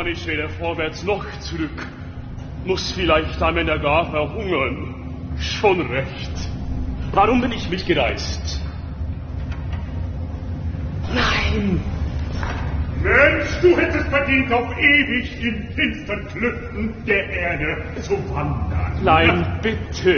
kann ich weder vorwärts noch zurück. Muss vielleicht am Ende gar verhungern. Schon recht. Warum bin ich mitgereist? Nein! Mensch, du hättest verdient, auf ewig in finstern Klüften der Erde zu wandern. Nein, bitte.